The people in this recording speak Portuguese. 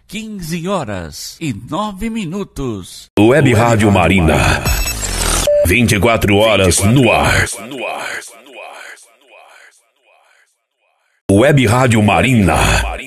15h09. Web Rádio Marina. 24 horas no ar. Web Rádio Marina.